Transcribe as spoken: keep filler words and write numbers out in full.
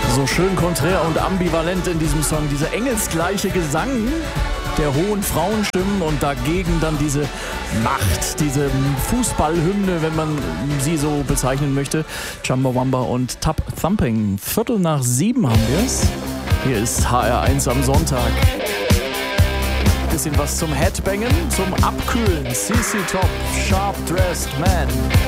So schön konträr und ambivalent in diesem Song. Dieser engelsgleiche Gesang der hohen Frauenstimmen und dagegen dann diese Macht, diese Fußballhymne, wenn man sie so bezeichnen möchte. Chumbawamba und Tub Thumping. Viertel nach sieben haben wir es. Hier ist H R eins am Sonntag. Bisschen was zum Headbangen, zum Abkühlen. C C Top, Sharp Dressed Man.